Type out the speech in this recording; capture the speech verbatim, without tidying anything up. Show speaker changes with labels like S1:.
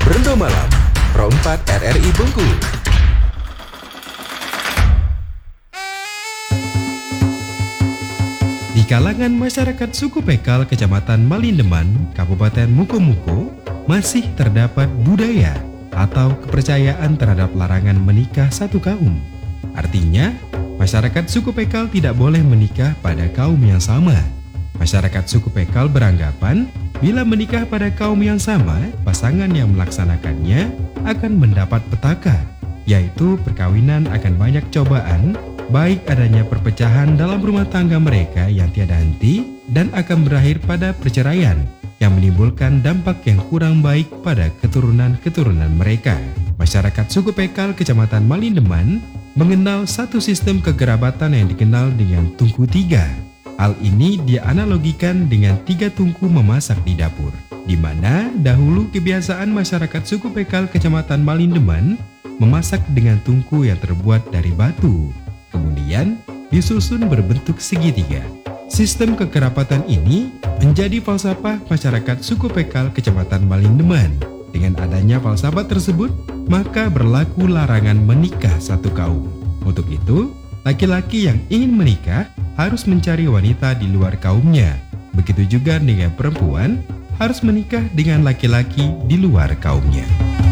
S1: Rondo Malam, Pro empat R R I Bengkulu. Di kalangan masyarakat suku Pekal Kecamatan Malindeman, Kabupaten Mukomuko, masih terdapat budaya atau kepercayaan terhadap larangan menikah satu kaum. Artinya, masyarakat suku Pekal tidak boleh menikah pada kaum yang sama. Masyarakat suku Pekal beranggapan bila menikah pada kaum yang sama, pasangan yang melaksanakannya akan mendapat petaka, yaitu perkawinan akan banyak cobaan, baik adanya perpecahan dalam rumah tangga mereka yang tiada henti dan akan berakhir pada perceraian yang menimbulkan dampak yang kurang baik pada keturunan-keturunan mereka. Masyarakat suku Pekal Kecamatan Malindeman mengenal satu sistem kekerabatan yang dikenal dengan tungku tiga. Hal ini dianalogikan dengan tiga tungku memasak di dapur, di mana dahulu kebiasaan masyarakat suku Pekal Kecamatan Malindeman memasak dengan tungku yang terbuat dari batu, kemudian disusun berbentuk segitiga. Sistem kekerabatan ini menjadi falsafah masyarakat suku Pekal Kecamatan Malindeman. Dengan adanya falsafah tersebut, maka berlaku larangan menikah satu kaum. Untuk itu, laki-laki yang ingin menikah harus mencari wanita di luar kaumnya. Begitu juga dengan perempuan harus menikah dengan laki-laki di luar kaumnya.